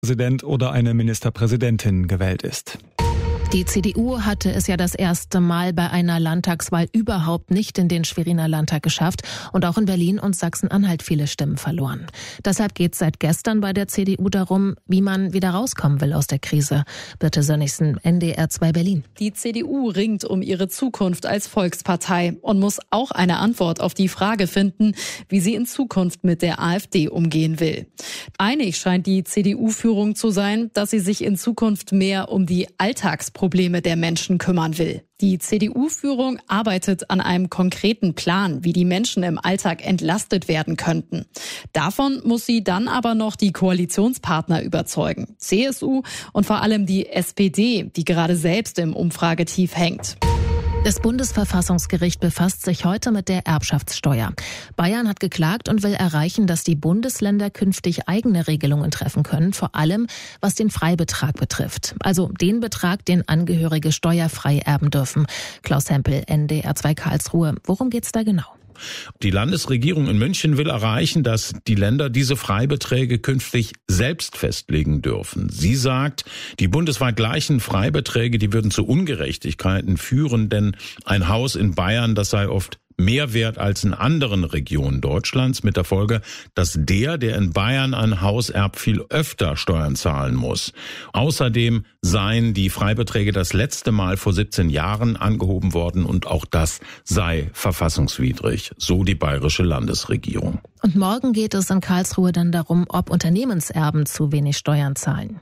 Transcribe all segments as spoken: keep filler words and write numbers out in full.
Präsident oder eine Ministerpräsidentin gewählt ist. Die C D U hatte es ja das erste Mal bei einer Landtagswahl überhaupt nicht in den Schweriner Landtag geschafft und auch in Berlin und Sachsen-Anhalt viele Stimmen verloren. Deshalb geht es seit gestern bei der C D U darum, wie man wieder rauskommen will aus der Krise. Birte Sönnigsen, N D R zwei Berlin. Die C D U ringt um ihre Zukunft als Volkspartei und muss auch eine Antwort auf die Frage finden, wie sie in Zukunft mit der AfD umgehen will. Einig scheint die C D U-Führung zu sein, dass sie sich in Zukunft mehr um die Alltagsprobleme Probleme der Menschen kümmern will. Die C D U-Führung arbeitet an einem konkreten Plan, wie die Menschen im Alltag entlastet werden könnten. Davon muss sie dann aber noch die Koalitionspartner überzeugen. C S U und vor allem die S P D, die gerade selbst im Umfragetief hängt. Das Bundesverfassungsgericht befasst sich heute mit der Erbschaftssteuer. Bayern hat geklagt und will erreichen, dass die Bundesländer künftig eigene Regelungen treffen können, vor allem was den Freibetrag betrifft. Also den Betrag, den Angehörige steuerfrei erben dürfen. Klaus Hempel, N D R zwei Karlsruhe. Worum geht's da genau? Die Landesregierung in München will erreichen, dass die Länder diese Freibeträge künftig selbst festlegen dürfen. Sie sagt, die bundesweit gleichen Freibeträge, die würden zu Ungerechtigkeiten führen, denn ein Haus in Bayern, das sei oft mehr wert als in anderen Regionen Deutschlands, mit der Folge, dass der, der in Bayern ein Haus erbt, viel öfter Steuern zahlen muss. Außerdem seien die Freibeträge das letzte Mal vor siebzehn Jahren angehoben worden und auch das sei verfassungswidrig, so die bayerische Landesregierung. Und morgen geht es in Karlsruhe dann darum, ob Unternehmenserben zu wenig Steuern zahlen.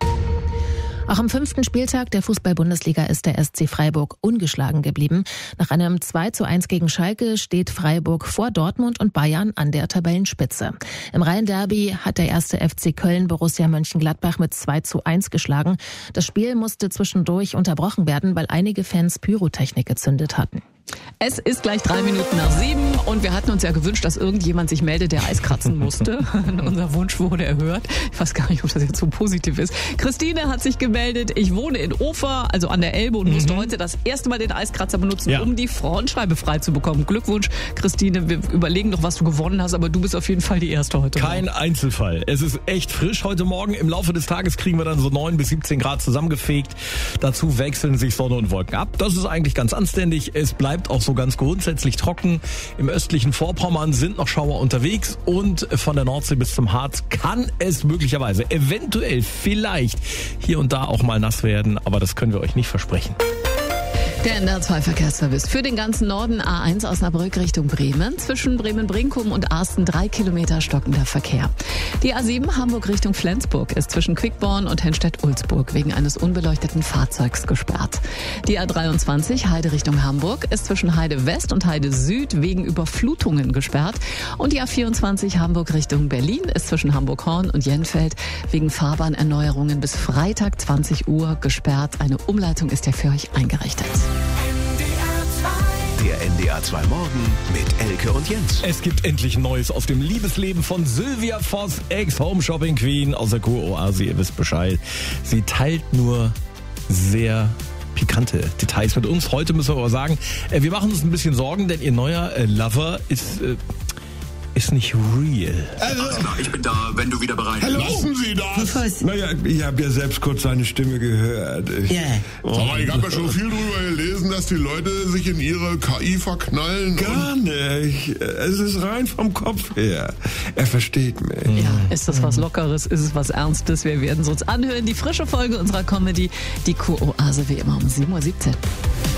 Auch am fünften Spieltag der Fußball-Bundesliga ist der S C Freiburg ungeschlagen geblieben. Nach einem zwei zu eins gegen Schalke steht Freiburg vor Dortmund und Bayern an der Tabellenspitze. Im Rhein-Derby hat der erste F C Köln Borussia Mönchengladbach mit zwei zu eins geschlagen. Das Spiel musste zwischendurch unterbrochen werden, weil einige Fans Pyrotechnik gezündet hatten. Es ist gleich drei Minuten nach sieben und wir hatten uns ja gewünscht, dass irgendjemand sich meldet, der Eis kratzen musste. Unser Wunsch wurde erhört. Ich weiß gar nicht, ob das jetzt so positiv ist. Christine hat sich gemeldet. Ich wohne in Ofer, also an der Elbe, und mhm. musste heute das erste Mal den Eiskratzer benutzen, ja. um die Frontscheibe frei zu bekommen. Glückwunsch, Christine. Wir überlegen noch, was du gewonnen hast, aber du bist auf jeden Fall die Erste heute Kein Morgen. Einzelfall. Es ist echt frisch heute Morgen. Im Laufe des Tages kriegen wir dann so neun bis siebzehn Grad zusammengefegt. Dazu wechseln sich Sonne und Wolken ab. Das ist eigentlich ganz anständig. Es bleibt auch so ganz grundsätzlich trocken. Im östlichen Vorpommern sind noch Schauer unterwegs und von der Nordsee bis zum Harz kann es möglicherweise, eventuell, vielleicht hier und da auch mal nass werden, aber das können wir euch nicht versprechen. Der N D R zwei Verkehrsservice für den ganzen Norden. A eins Osnabrück Richtung Bremen. Zwischen Bremen-Brinkum und Arsten drei Kilometer stockender Verkehr. Die A sieben Hamburg Richtung Flensburg ist zwischen Quickborn und Henstedt-Ulzburg wegen eines unbeleuchteten Fahrzeugs gesperrt. Die A dreiundzwanzig Heide Richtung Hamburg ist zwischen Heide West und Heide Süd wegen Überflutungen gesperrt. Und die A vierundzwanzig Hamburg Richtung Berlin ist zwischen Hamburg-Horn und Jenfeld wegen Fahrbahnerneuerungen bis Freitag zwanzig Uhr gesperrt. Eine Umleitung ist ja für euch eingerichtet. Der N D R zwei Morgen mit Elke und Jens. Es gibt endlich Neues aus dem Liebesleben von Sylvia Voss, Ex-Home-Shopping-Queen aus der Kuroase. Ihr wisst Bescheid. Sie teilt nur sehr pikante Details mit uns. Heute müssen wir aber sagen, wir machen uns ein bisschen Sorgen, denn ihr neuer Lover ist... Äh, ist nicht real. Also, ich bin da, wenn du wieder bereit bist. Lassen Sie das! Naja, ich habe ja selbst kurz seine Stimme gehört. Ich, yeah. oh, Aber ich habe ja schon viel drüber gelesen, dass die Leute sich in ihre K I verknallen. Gar nicht. Es ist rein vom Kopf her. Er versteht mich. Ja, ist das was Lockeres? Ist es was Ernstes? Wir werden es uns anhören. Die frische Folge unserer Comedy, die Kuroase, wie immer um sieben Uhr siebzehn.